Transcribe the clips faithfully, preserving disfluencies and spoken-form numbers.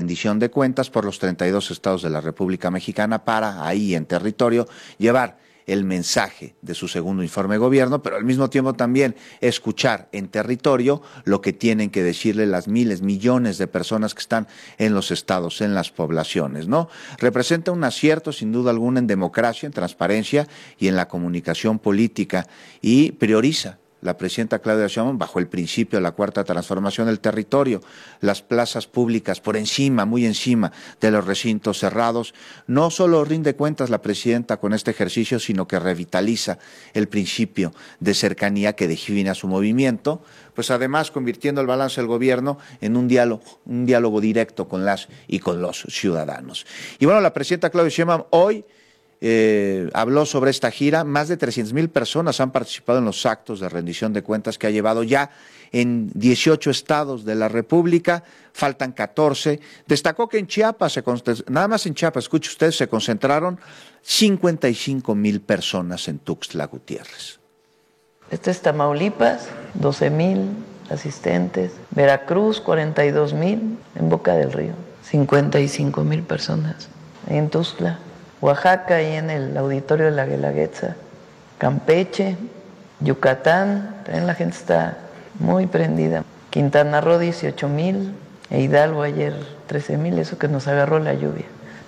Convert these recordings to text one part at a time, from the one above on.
rendición de cuentas por los treinta y dos estados de la República Mexicana para ahí en territorio llevar el mensaje de su segundo informe de gobierno, pero al mismo tiempo también escuchar en territorio lo que tienen que decirle las miles, millones de personas que están en los estados, en las poblaciones, ¿no? Representa un acierto, sin duda alguna, en democracia, en transparencia y en la comunicación política, y prioriza la presidenta Claudia Sheinbaum bajo el principio de la cuarta transformación del territorio, las plazas públicas por encima, muy encima de los recintos cerrados. No solo rinde cuentas la presidenta con este ejercicio, sino que revitaliza el principio de cercanía que define a su movimiento, pues además convirtiendo el balance del gobierno en un diálogo, un diálogo directo con las y con los ciudadanos. Y bueno, la presidenta Claudia Sheinbaum hoy Eh, habló sobre esta gira. Más de trescientas mil personas han participado en los actos de rendición de cuentas que ha llevado ya en dieciocho estados de la República, faltan catorce. Destacó que en Chiapas, se, nada más en Chiapas, escuche usted, se concentraron cincuenta y cinco mil personas en Tuxtla Gutiérrez. Este es Tamaulipas, doce mil asistentes, Veracruz, cuarenta y dos mil, en Boca del Río, cincuenta y cinco mil personas, en Tuxtla. Oaxaca, ahí en el auditorio de la Guelaguetza, Campeche, Yucatán, también la gente está muy prendida. Quintana Roo, dieciocho mil, e Hidalgo ayer trece mil, eso que nos agarró la lluvia.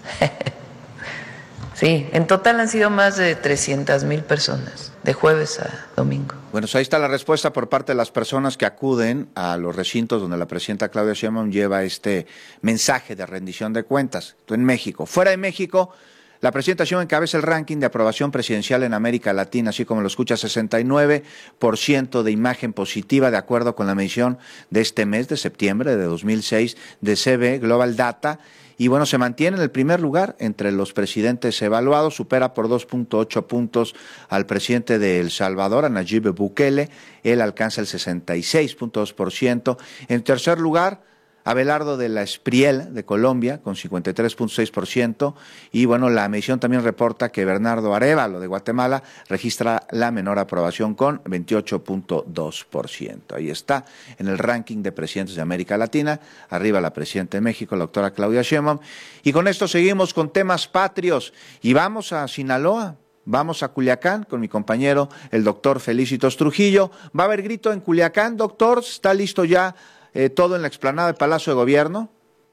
Sí, en total han sido más de trescientas mil personas, de jueves a domingo. Bueno, pues ahí está la respuesta por parte de las personas que acuden a los recintos donde la presidenta Claudia Sheinbaum lleva este mensaje de rendición de cuentas. En México, fuera de México, la presidenta Sheinbaum encabeza el ranking de aprobación presidencial en América Latina, así como lo escucha, sesenta y nueve por ciento de imagen positiva, de acuerdo con la medición de este mes de septiembre de dos mil seis de C B Global Data. Y bueno, se mantiene en el primer lugar entre los presidentes evaluados, supera por dos punto ocho puntos al presidente de El Salvador, a Nayib Bukele. Él alcanza el sesenta y seis punto dos por ciento. En tercer lugar, Abelardo de la Espriel de Colombia con cincuenta y tres punto seis por ciento, y bueno, la medición también reporta que Bernardo Arévalo de Guatemala registra la menor aprobación con veintiocho punto dos por ciento. Ahí está en el ranking de presidentes de América Latina, arriba la presidenta de México, la doctora Claudia Sheinbaum. Y con esto seguimos con temas patrios y vamos a Sinaloa. Vamos a Culiacán con mi compañero, el doctor Felicitos Trujillo. ¿Va a haber grito en Culiacán, doctor? ¿Está listo ya Eh, todo en la explanada del Palacio de Gobierno?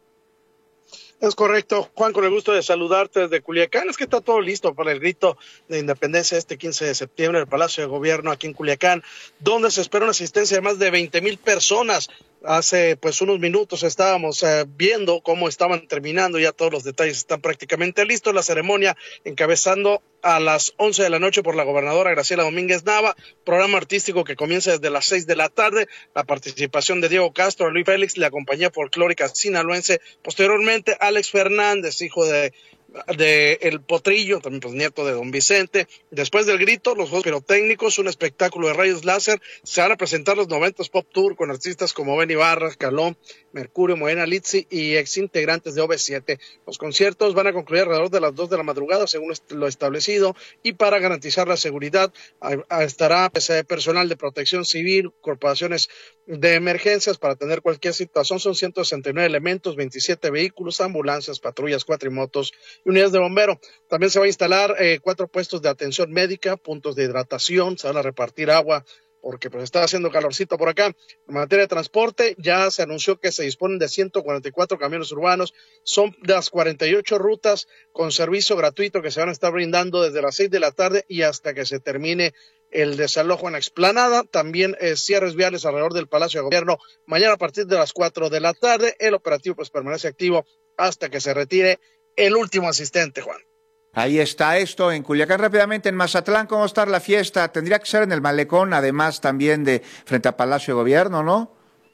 Es correcto, Juan, con el gusto de saludarte desde Culiacán. Es que está todo listo para el grito de independencia este quince de septiembre en el Palacio de Gobierno aquí en Culiacán, donde se espera una asistencia de más de veinte mil personas. Hace pues unos minutos estábamos eh, viendo cómo estaban terminando, ya todos los detalles están prácticamente listos. La ceremonia encabezando a las once de la noche por la gobernadora Graciela Domínguez Nava, programa artístico que comienza desde las seis de la tarde, la participación de Diego Castro, Luis Félix, la compañía folclórica sinaloense, posteriormente Alex Fernández, hijo de de El Potrillo, también pues nieto de Don Vicente. Después del grito, los juegos pirotécnicos, un espectáculo de rayos láser, se van a presentar los noventas Pop Tour con artistas como Benny Barra, Calón, Mercurio, Moena Litsi y ex integrantes de O V siete. Los conciertos van a concluir alrededor de las dos de la madrugada, según lo establecido, y para garantizar la seguridad estará personal de protección civil, corporaciones de emergencias para atender cualquier situación. Son ciento sesenta y nueve elementos, veintisiete vehículos, ambulancias, patrullas, cuatrimotos y unidades de bombero. También se va a instalar eh, cuatro puestos de atención médica, puntos de hidratación, se van a repartir agua porque pues está haciendo calorcito por acá. En materia de transporte, ya se anunció que se disponen de ciento cuarenta y cuatro camiones urbanos, son las cuarenta y ocho rutas con servicio gratuito que se van a estar brindando desde las seis de la tarde y hasta que se termine el desalojo en la explanada. También eh, cierres viales alrededor del Palacio de Gobierno mañana a partir de las cuatro de la tarde. El operativo pues permanece activo hasta que se retire el último asistente, Juan. Ahí está esto en Culiacán. Rápidamente, en Mazatlán, ¿cómo está la fiesta? Tendría que ser en el Malecón, además también de frente al Palacio de Gobierno, ¿no?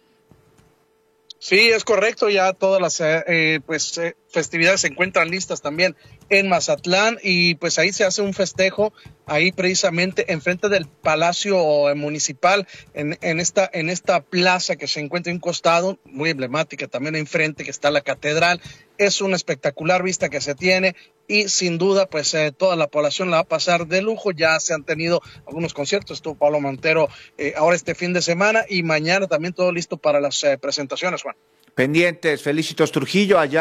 Sí, es correcto, ya todas las eh, pues eh, festividades se encuentran listas también en Mazatlán y pues ahí se hace un festejo, ahí precisamente enfrente del Palacio Municipal, en, en, esta, en esta plaza que se encuentra en un costado, muy emblemática también enfrente, que está la catedral. Es una espectacular vista que se tiene y sin duda pues eh, toda la población la va a pasar de lujo. Ya se han tenido algunos conciertos, estuvo Pablo Montero eh, ahora este fin de semana y mañana también todo listo para las eh, presentaciones, Juan. Pendientes, Felicitos Trujillo allá.